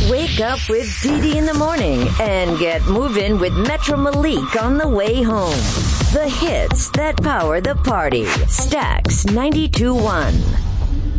Wake up with Dee in the morning and get moving with Metro Malik on the way home. The hits that power the party. Stax 92.1.